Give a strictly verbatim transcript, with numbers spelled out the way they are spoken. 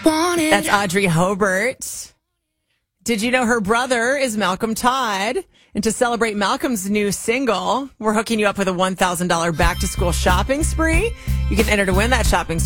That's Audrey Hobart. Did you know her brother is Malcolm Todd? And to celebrate Malcolm's new single, we're hooking you up with a one thousand dollars back-to-school shopping spree. You can enter to win that shopping spree